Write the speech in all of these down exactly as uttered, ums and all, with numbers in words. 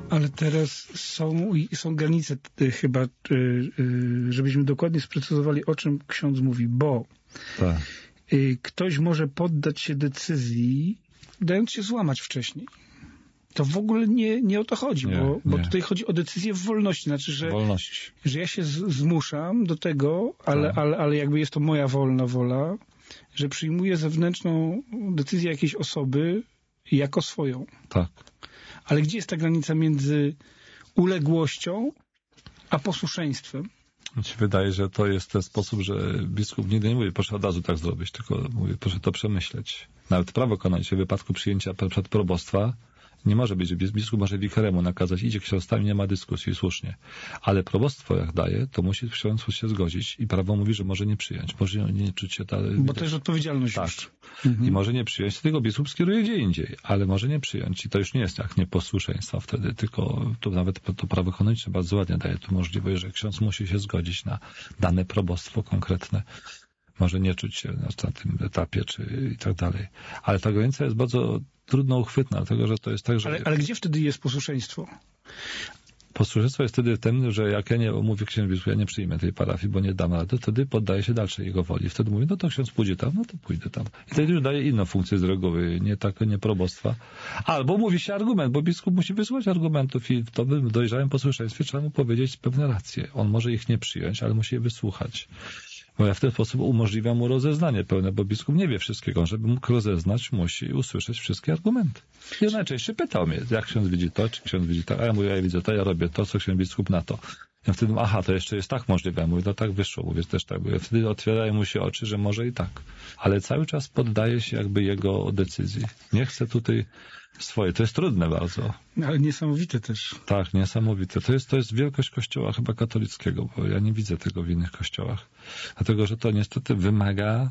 Ale teraz są, są granice chyba, żebyśmy dokładnie sprecyzowali, o czym ksiądz mówi, bo tak. Ktoś może poddać się decyzji, dając się złamać wcześniej. To w ogóle nie, nie o to chodzi, nie, bo, bo tutaj chodzi o decyzję w wolności. Znaczy, że, wolność. że ja się z, zmuszam do tego, ale, tak. ale, ale jakby jest to moja wolna wola, że przyjmuję zewnętrzną decyzję jakiejś osoby jako swoją. Tak. Ale gdzie jest ta granica między uległością a posłuszeństwem? Mi się wydaje, że to jest ten sposób, że biskup nigdy nie mówi, proszę od razu tak zrobić, tylko mówi, proszę to przemyśleć. Nawet prawo kanoniczne w wypadku przyjęcia przed probostwa nie może być, że biskup może wikaremu nakazać, idzie ksiądz tam, nie ma dyskusji, słusznie. Ale probostwo jak daje, to musi ksiądz się zgodzić i prawo mówi, że może nie przyjąć, może nie czuć się... Ta, Bo to jest odpowiedzialność. Tak. Mhm. I może nie przyjąć, tylko biskup skieruje gdzie indziej, ale może nie przyjąć. I to już nie jest jak nieposłuszeństwa wtedy, tylko to nawet to prawo kanoniczne bardzo ładnie daje tu możliwość, że ksiądz musi się zgodzić na dane probostwo konkretne. Może nie czuć się na tym etapie, czy i tak dalej. Ale ta granica jest bardzo trudno uchwytna, dlatego, że to jest tak, że... Ale, ale gdzie wtedy jest posłuszeństwo? Posłuszeństwo jest wtedy w tym, że jak ja nie mówię księdzu biskup, ja nie przyjmę tej parafii, bo nie dam rady, wtedy poddaję się dalszej jego woli. Wtedy mówię, no to ksiądz pójdzie tam, no to pójdę tam. I wtedy już daje inną funkcję z reguły, nie tak, nie probostwa. Albo mówi się argument, bo biskup musi wysłuchać argumentów i to w dojrzałym posłuszeństwie trzeba mu powiedzieć pewne racje. On może ich nie przyjąć, ale musi je wysłuchać. Bo ja w ten sposób umożliwiam mu rozeznanie pełne, bo biskup nie wie wszystkiego. Żeby mógł rozeznać, musi usłyszeć wszystkie argumenty. I on najczęściej pytał mnie, jak ksiądz widzi to, czy ksiądz widzi to, a ja mówię, ja widzę to, ja robię to, co ksiądz biskup na to. Ja wtedy mówię, aha, to jeszcze jest tak możliwe. Ja mówię, no tak wyszło, mówię, też tak. Mówię. Wtedy otwierają mu się oczy, że może i tak. Ale cały czas poddaje się jakby jego decyzji. Nie chce tutaj swoje. To jest trudne bardzo. Ale niesamowite też. Tak, niesamowite. To jest, to jest wielkość Kościoła chyba katolickiego, bo ja nie widzę tego w innych kościołach. Dlatego, że to niestety wymaga,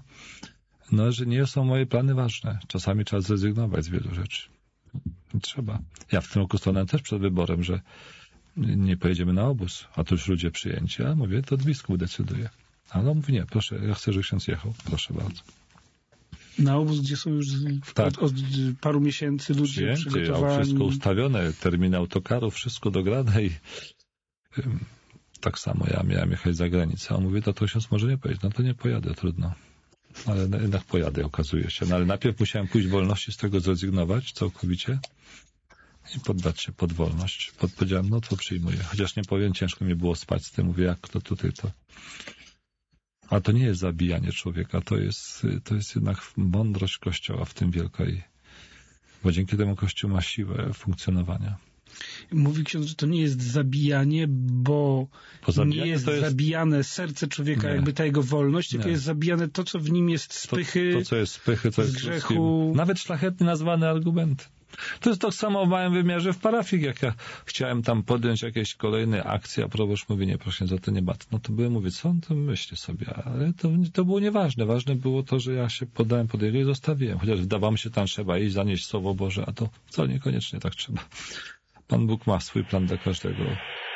no, że nie są moje plany ważne. Czasami trzeba zrezygnować z wielu rzeczy. Trzeba. Ja w tym roku stanąłem też przed wyborem, że nie pojedziemy na obóz, a tu już ludzie przyjęci, a mówię, to biskup decyduje. Ale on mówi, nie, proszę, ja chcę, żeby ksiądz jechał. Proszę bardzo. Na obóz, gdzie są już tak. od, od paru miesięcy ludzie przyjęci, przygotowani. Wszystko ustawione, terminy autokarów, wszystko dograne i um, tak samo ja miałem jechać za granicę. A on mówi, to, to ksiądz może nie pojedzie. No to nie pojadę, trudno. Ale jednak pojadę, okazuje się. No, ale najpierw musiałem pójść w wolności, z tego zrezygnować całkowicie i poddać się pod wolność. Powiedziałem, no to przyjmuję. Chociaż nie powiem, ciężko mi było spać z tym. Mówię, jak to tutaj to... A to nie jest zabijanie człowieka, to jest, to jest jednak mądrość Kościoła w tym wielkiej, bo dzięki temu Kościół ma siłę funkcjonowania. Mówi ksiądz, że to nie jest zabijanie, bo, bo nie jest, jest zabijane serce człowieka, nie. jakby ta jego wolność, tylko nie. jest zabijane to, co w nim jest z pychy, to, to co jest z pychy, co z jest grzechu. Nawet szlachetnie nazwane argumenty. To jest to samo w małym wymiarze w parafii, jak ja chciałem tam podjąć jakieś kolejne akcje, a proboszcz mówi, nie, proszę, za to nie bat. No to byłem, mówię, co on to myśli sobie, ale to, to było nieważne. Ważne było to, że ja się poddałem pod jego i zostawiłem. Chociaż wydawało mi się, tam trzeba iść, zanieść Słowo Boże, a to wcale niekoniecznie tak trzeba. Pan Bóg ma swój plan dla każdego.